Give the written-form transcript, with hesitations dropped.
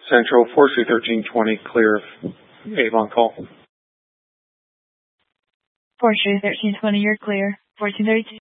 Central 41320, clear of Avon call. 41320, you're clear. 1432.